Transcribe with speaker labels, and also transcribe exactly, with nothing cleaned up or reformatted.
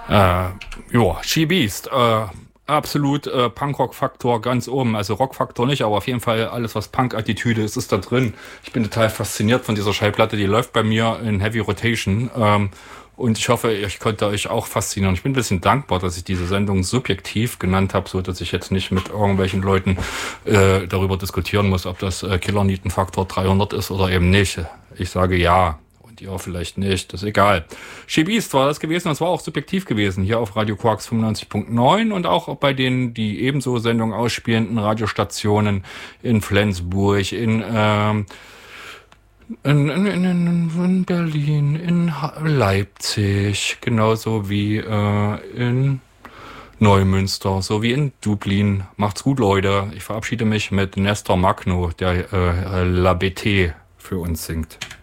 Speaker 1: Äh, ja, She Beast, äh, absolut äh, Punkrock-Faktor ganz oben. Also Rock-Faktor nicht, aber auf jeden Fall alles, was Punk-Attitüde ist, ist da drin. Ich bin total fasziniert von dieser Schallplatte, die läuft bei mir in Heavy Rotation. Ähm, und ich hoffe, ich konnte euch auch faszinieren. Ich bin ein bisschen dankbar, dass ich diese Sendung subjektiv genannt habe, so dass ich jetzt nicht mit irgendwelchen Leuten äh, darüber diskutieren muss, ob das äh, Killer-Nieten-Faktor dreihundert ist oder eben nicht. Ich sage ja. Und ihr vielleicht nicht, das ist egal. She Beast war das gewesen, das war auch subjektiv gewesen, hier auf Radio Quarks fünfundneunzig Komma neun und auch bei den, die ebenso Sendungen ausspielenden Radiostationen in Flensburg, in, ähm, in, in, in, in Berlin, in Leipzig, genauso wie äh, in Neumünster, so wie in Dublin. Macht's gut, Leute. Ich verabschiede mich mit Nestor Magno, der äh, La B T für uns singt.